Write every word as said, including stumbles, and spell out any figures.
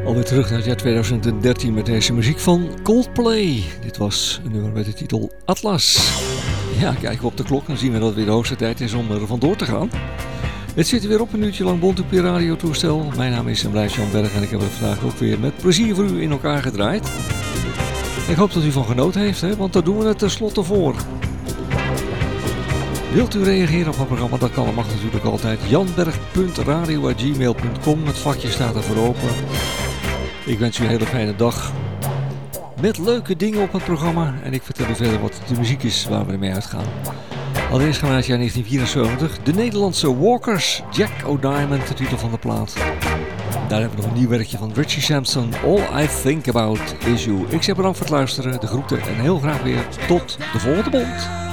Alweer terug naar het jaar twintig dertien met deze muziek van Coldplay. Dit was een nummer met de titel Atlas. Ja, kijken we op de klok, dan zien we dat het weer de hoogste tijd is om er vandoor te gaan. Het zit weer op een uurtje lang Bond op je radiotoestel. Mijn naam is en blijft Jan Berg en ik heb het vandaag ook weer met plezier voor u in elkaar gedraaid. Ik hoop dat u van genoten heeft, hè, want daar doen we het tenslotte voor. Wilt u reageren op het programma? Dat kan, dat mag natuurlijk altijd. janberg punt radio at gmail punt com. Het vakje staat er voor open. Ik wens u een hele fijne dag. Met leuke dingen op het programma. En ik vertel u verder wat de muziek is waar we ermee uitgaan. Allereerst gaan we naar het jaar negentien vierenzeventig. De Nederlandse Walkers. Jack O'Diamond, de titel van de plaat. Daar hebben we nog een nieuw werkje van Richie Sampson. All I Think About Is You. Ik zeg bedankt voor het luisteren. De groeten en heel graag weer tot de volgende bond.